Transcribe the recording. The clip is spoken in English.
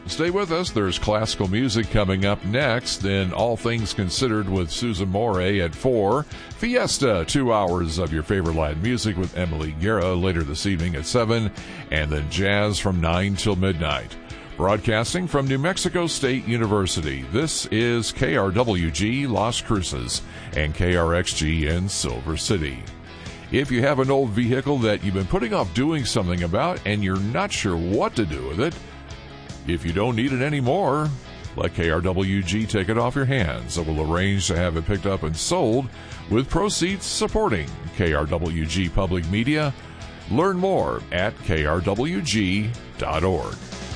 Stay with us. There's classical music coming up next. Then All Things Considered with Susan Moray at 4. Fiesta, 2 hours of your favorite Latin music with Emily Guerra later this evening at 7. And then jazz from 9 till midnight. Broadcasting from New Mexico State University, this is KRWG Las Cruces and KRXG in Silver City. If you have an old vehicle that you've been putting off doing something about and you're not sure what to do with it, if you don't need it anymore, let KRWG take it off your hands. So we'll arrange to have it picked up and sold with proceeds supporting KRWG Public Media. Learn more at krwg.org.